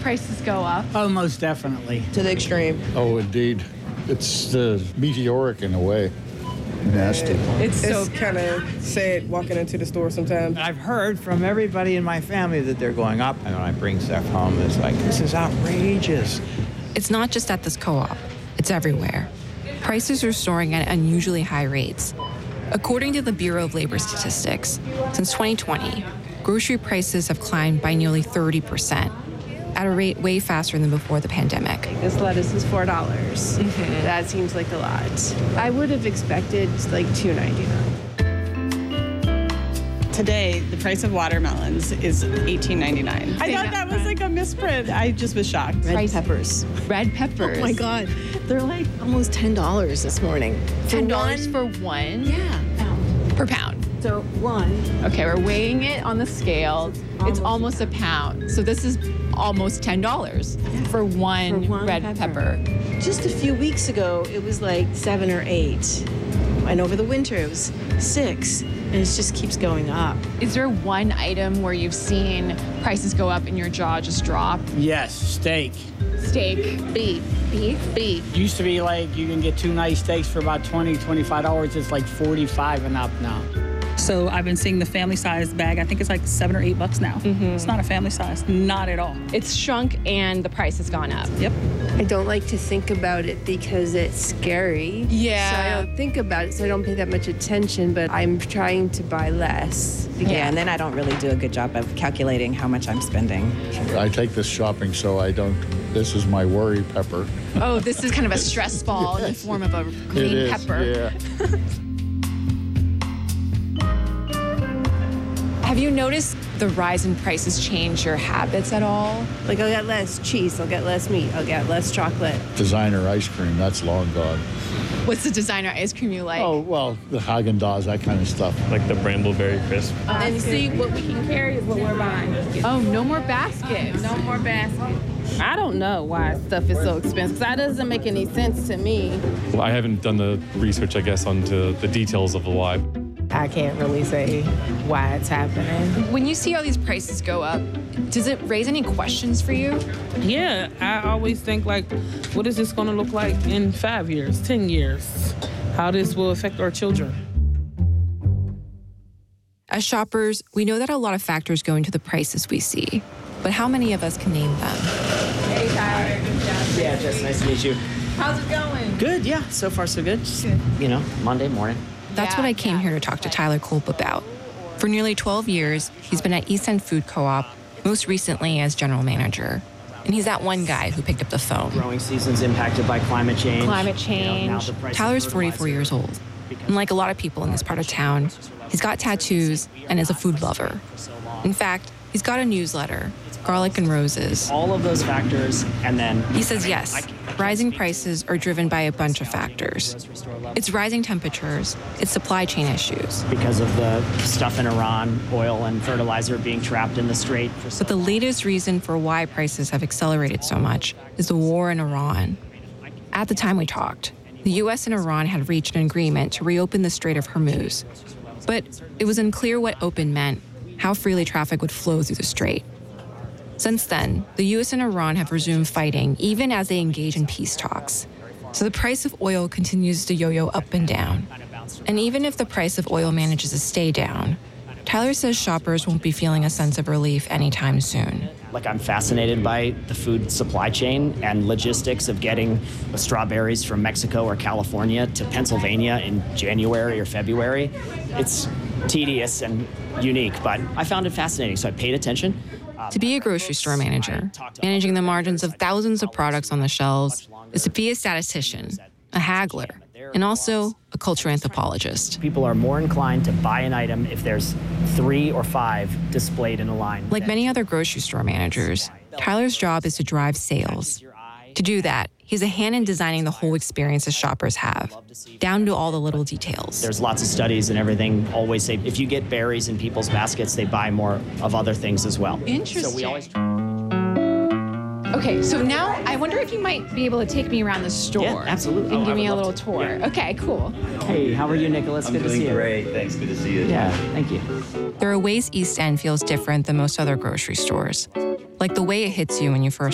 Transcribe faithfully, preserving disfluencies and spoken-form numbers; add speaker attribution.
Speaker 1: prices go up?
Speaker 2: Oh, most definitely.
Speaker 3: To the extreme.
Speaker 4: Oh, indeed. It's uh, meteoric in a way. Nasty.
Speaker 3: It's so kind of sad walking into the store sometimes.
Speaker 5: I've heard from everybody in my family that they're going up. And when I bring stuff home, it's like, this is outrageous.
Speaker 6: It's not just at this co-op. It's everywhere. Prices are soaring at unusually high rates. According to the Bureau of Labor Statistics, since twenty twenty, grocery prices have climbed by nearly thirty percent, at a rate way faster than before the pandemic.
Speaker 1: This lettuce is four dollars. Mm-hmm. That seems like a lot. I would have expected like two ninety-nine.
Speaker 7: Today, the price of watermelons is eighteen ninety-nine. I thought that was like a misprint. I just was shocked.
Speaker 8: Red
Speaker 1: Price-
Speaker 8: peppers.
Speaker 1: Red peppers.
Speaker 8: Oh my God. They're like almost ten dollars this morning.
Speaker 1: ten dollars for one?
Speaker 8: Yeah.
Speaker 1: Per pound.
Speaker 8: So one.
Speaker 1: Okay, we're weighing it on the scale. It's almost a pound. So this is almost ten dollars for one,
Speaker 8: For one
Speaker 1: red
Speaker 8: pepper.
Speaker 1: pepper.
Speaker 8: Just a few weeks ago, it was like seven or eight. And over the winter, it was six. And it just keeps going up.
Speaker 1: Is there one item where you've seen prices go up and your jaw just drop?
Speaker 2: Yes, steak.
Speaker 1: Steak.
Speaker 8: Beef.
Speaker 1: Beef? Beef.
Speaker 2: Used to be like you can get two nice steaks for about twenty, twenty-five dollars. It's like forty-five and up now.
Speaker 9: So I've been seeing the family size bag. I think it's like seven or eight bucks now. Mm-hmm. It's not a family size, not at all.
Speaker 1: It's shrunk and the price has gone up.
Speaker 9: Yep.
Speaker 10: I don't like to think about it because it's scary.
Speaker 1: Yeah.
Speaker 10: So I don't think about it, so I don't pay that much attention, but I'm trying to buy less.
Speaker 11: Yeah, and then I don't really do a good job of calculating how much I'm spending.
Speaker 4: I take this shopping, so I don't. This is my worry pepper.
Speaker 1: Oh, this is kind of a stress ball in the form of a green
Speaker 4: It is,
Speaker 1: pepper.
Speaker 4: yeah.
Speaker 1: Have you noticed the rise in prices change your habits at all?
Speaker 10: Like I'll get less cheese, I'll get less meat, I'll get less chocolate.
Speaker 4: Designer ice cream, that's long gone.
Speaker 1: What's the designer ice cream you like?
Speaker 4: Oh, well, the Haagen-Dazs, that kind of stuff.
Speaker 12: Like the Brambleberry Crisp.
Speaker 10: And see, what we can carry is what we're buying.
Speaker 1: Oh, no more baskets.
Speaker 10: No more baskets.
Speaker 7: I don't know why stuff is so expensive. That doesn't make any sense to me.
Speaker 12: Well, I haven't done the research, I guess, onto the details of the why.
Speaker 7: I can't really say why it's happening.
Speaker 1: When you see all these prices go up, does it raise any questions for you?
Speaker 7: Yeah, I always think like, what is this going to look like in five years, ten years? How this will affect our children.
Speaker 6: As shoppers, we know that a lot of factors go into the prices we see, but how many of us can name them?
Speaker 13: Hey, Tyler. Good job.
Speaker 14: Yeah, Jess, nice to meet you.
Speaker 13: How's it going?
Speaker 14: Good, yeah. So far, so good. Just, you know, Monday morning.
Speaker 6: That's what I came here to talk to Tyler Kolb about. For nearly twelve years, he's been at East End Food Co-op, most recently as general manager. And he's that one guy who picked up the phone.
Speaker 14: Growing season's impacted by climate change.
Speaker 1: Climate change.
Speaker 14: You know, now the price of
Speaker 6: Tyler's forty-four years old. And like a lot of people in this part of town, he's got tattoos and is a food lover. In fact, he's got a newsletter, Garlic and Roses.
Speaker 14: All of those factors, and then...
Speaker 6: He says yes, rising prices are driven by a bunch of factors. It's rising temperatures, it's supply chain issues.
Speaker 14: Because of the stuff in Iran, oil and fertilizer being trapped in the strait. For
Speaker 6: but the latest reason for why prices have accelerated so much is the war in Iran. At the time we talked, the U S and Iran had reached an agreement to reopen the Strait of Hormuz. But it was unclear what open meant, how freely traffic would flow through the strait. Since then, the U S and Iran have resumed fighting, even as they engage in peace talks. So the price of oil continues to yo-yo up and down. And even if the price of oil manages to stay down, Tyler says shoppers won't be feeling a sense of relief anytime soon.
Speaker 14: Like, I'm fascinated by the food supply chain and logistics of getting strawberries from Mexico or California to Pennsylvania in January or February. It's tedious and unique, but I found it fascinating, so I paid attention.
Speaker 6: To be a grocery store manager, managing the margins of thousands of products on the shelves, is to be a statistician, a haggler, and also a culture anthropologist.
Speaker 14: People are more inclined to buy an item if there's three or five displayed in a line.
Speaker 6: Like many other grocery store managers, Tyler's job is to drive sales. To do that, he's a hand in designing the whole experience as shoppers have, down to all the little details.
Speaker 14: There's lots of studies and everything always say if you get berries in people's baskets, they buy more of other things as well.
Speaker 1: Interesting.
Speaker 14: So we always...
Speaker 1: Okay, so now I wonder if you might be able to take me around the store.
Speaker 14: Yeah, absolutely.
Speaker 1: And
Speaker 14: Oh,
Speaker 1: give
Speaker 14: I
Speaker 1: me
Speaker 14: would
Speaker 1: a
Speaker 14: love
Speaker 1: little
Speaker 14: to.
Speaker 1: tour.
Speaker 14: Yeah.
Speaker 1: Okay, cool.
Speaker 14: Hey, how are you, Nicholas?
Speaker 15: I'm
Speaker 14: Good to
Speaker 15: doing
Speaker 14: see you.
Speaker 15: great. Thanks. Good to see you.
Speaker 14: Yeah, thank you.
Speaker 6: There are ways East End feels different than most other grocery stores, like the way it hits you when you first